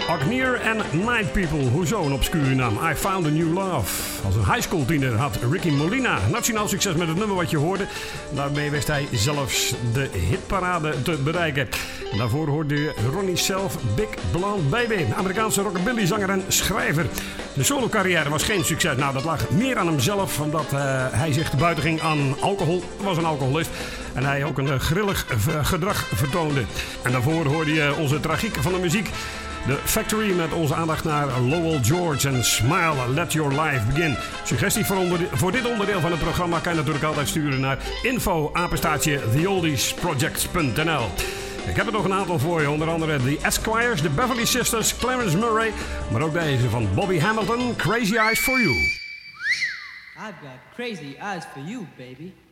Agneer en Night People, hoezo een obscure naam? I Found a New Love. Als een high school tiener had Ricky Molina nationaal succes met het nummer wat je hoorde. Daarmee wist hij zelfs de hitparade te bereiken. Daarvoor hoorde je Ronnie Self, Big Blonde Baby, Amerikaanse rockabilly zanger en schrijver. De solo-carrière was geen succes. Nou, dat lag meer aan hemzelf, omdat hij zich te buiten ging aan alcohol. Hij was een alcoholist en hij ook een grillig gedrag vertoonde. En daarvoor hoorde je onze tragiek van de muziek. The Factory met onze aandacht naar Lowell George en Smile, Let Your Life Begin. Suggesties voor dit onderdeel van het programma kan je natuurlijk altijd sturen naar info@theoldiesproject.nl. Ik heb er nog een aantal voor je, onder andere The Esquires, The Beverly Sisters, Clarence Murray, maar ook deze van Bobby Hamilton, Crazy Eyes for You. I've got crazy eyes for you, baby.